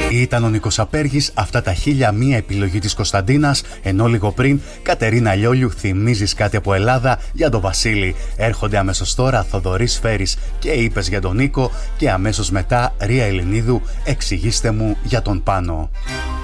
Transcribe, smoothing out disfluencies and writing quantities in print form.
Ήταν ο Νίκος Απέργης, αυτά τα 1001 επιλογή της Κωνσταντίνας, ενώ λίγο πριν Κατερίνα Λιόλιου, θυμίζεις κάτι από Ελλάδα για τον Βασίλη. Έρχονται αμέσως τώρα Θοδωρής Φέρης και είπες για τον Νίκο και αμέσως μετά Ρία Ελληνίδου, εξηγήστε μου για τον Πάνο.